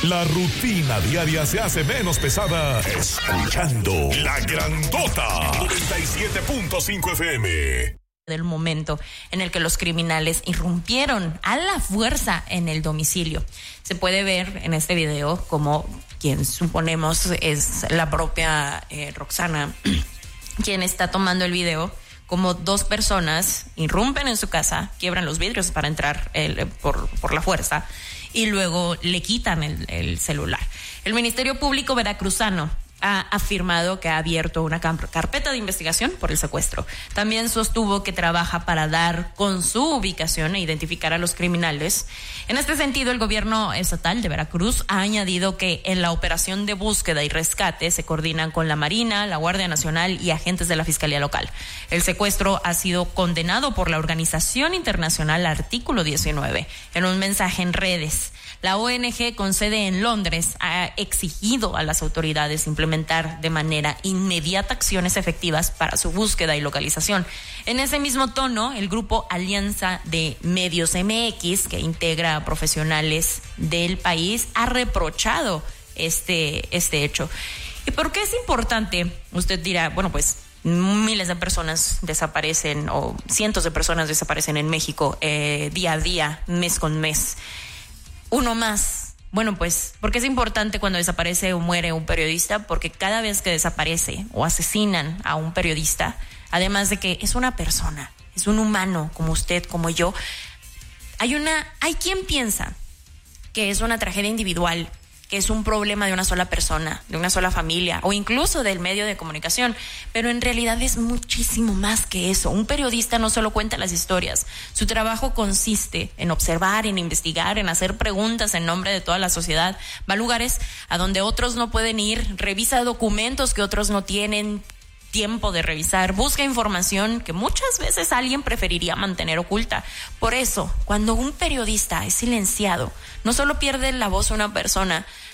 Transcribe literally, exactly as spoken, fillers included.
La rutina diaria se hace menos pesada escuchando La Grandota noventa y siete punto cinco F M. Del momento en el que los criminales irrumpieron a la fuerza en el domicilio. Se puede ver en este video como quien suponemos es la propia eh, Roxana, quien está tomando el video, como dos personas irrumpen en su casa, quiebran los vidrios para entrar el, por, por la fuerza y luego le quitan el, el celular. El Ministerio Público Veracruzano ha afirmado que ha abierto una carpeta de investigación por el secuestro. También sostuvo que trabaja para dar con su ubicación e identificar a los criminales. En este sentido, el gobierno estatal de Veracruz ha añadido que en la operación de búsqueda y rescate se coordinan con la Marina, la Guardia Nacional y agentes de la Fiscalía Local. El secuestro ha sido condenado por la Organización Internacional Artículo diecinueve. En un mensaje en redes, la O N G con sede en Londres ha exigido a las autoridades implementar de manera inmediata acciones efectivas para su búsqueda y localización. En ese mismo tono, el grupo Alianza de Medios M X, que integra a profesionales del país, ha reprochado este, este hecho. ¿Y por qué es importante? Usted dirá, bueno, pues miles de personas desaparecen o cientos de personas desaparecen en México eh, día a día, mes con mes. Uno más. Bueno, pues, ¿por qué es importante cuando desaparece o muere un periodista? Porque cada vez que desaparece o asesinan a un periodista, además de que es una persona, es un humano como usted, como yo, hay una, hay quien piensa que es una tragedia individual, que es un problema de una sola persona, de una sola familia o incluso del medio de comunicación, pero en realidad es muchísimo más que eso. Un periodista no solo cuenta las historias, su trabajo consiste en observar, en investigar, en hacer preguntas en nombre de toda la sociedad, va a lugares a donde otros no pueden ir, revisa documentos que otros no tienen tiempo de revisar, busca información que muchas veces alguien preferiría mantener oculta. Por eso, cuando un periodista es silenciado, no solo pierde la voz una persona,